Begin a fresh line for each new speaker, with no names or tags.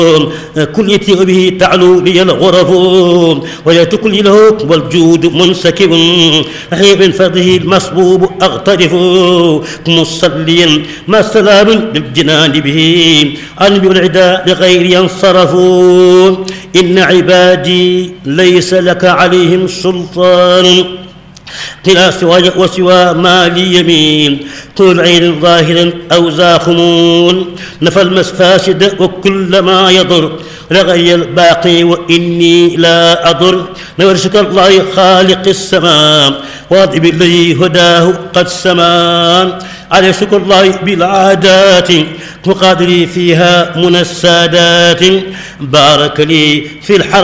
كليتي به تعلو لي الغرف ولا تكل له والجود منسكب حي من فضله المصبوب أغترف مصليا ما سلام للجنان به أنبي العداء لغير ينصرفوا إن عبادي ليس لك عليهم سلطان قلا سواي وسوى ما لي يمين طول عين ظاهر أو زاخمون نفى المفاسد وكل ما يضر لغي الباقي وإني لا أضر نورشك الله خالق السماء واضب الذي هداه قد سما على شكر الله بالعادات وقادري فيها من السادات بارك لي في الحرم